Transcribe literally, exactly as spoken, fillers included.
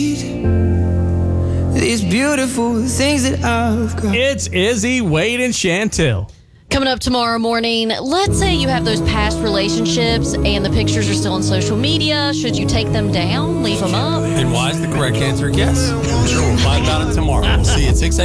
These beautiful things that I've got. It's Izzy, Wade, and Chantel. Coming up tomorrow morning, let's say you have those past relationships and the pictures are still on social media. Should you take them down, leave them up? And why is the correct answer yes? Sure, we'll find out tomorrow. We'll see you at six